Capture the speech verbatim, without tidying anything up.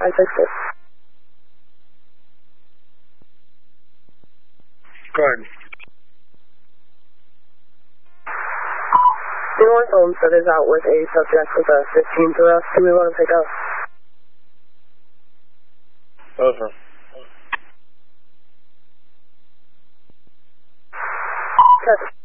I fixed it. Go ahead. North Olmsted is out with a subject with a fifteen for us. Do we want to pick up? Over. Test.